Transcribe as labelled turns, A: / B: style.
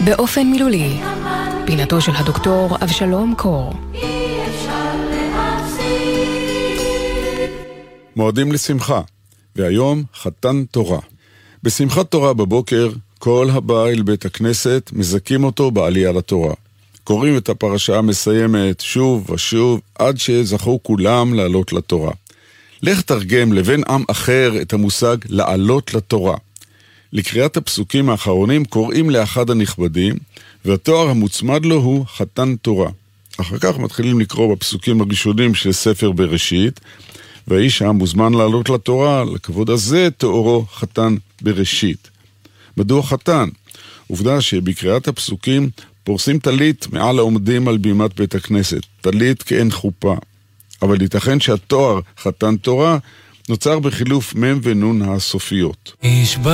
A: באופן מילולי, פינתו של הדוקטור אבשלום קור.
B: מועדים לשמחה, והיום חתן תורה. בשמחת תורה בבוקר, כל הבא אל בית הכנסת מזכים אותו בעלייה לתורה. קוראים את הפרשה המסיימת שוב ושוב, עד שזכו כולם לעלות לתורה. לך תרגם לבן עם אחר את המושג לעלות לתורה. לקריאת הפסוקים האחרונים קוראים לאחד הנכבדים, והתואר המוצמד לו הוא חתן תורה. אחר כך מתחילים לקרוא בפסוקים הראשונים של ספר בראשית, והאיש המוזמן לעלות לתורה, לכבוד הזה תוארו חתן בראשית. מדוע חתן? עובדה שבקריאת הפסוקים פורסים טלית מעל העומדים על בימת בית הכנסת, טלית כאין חופה. אבל ייתכן שהתואר חתן תורה נוצר בחילוף מם ונון הסופיות.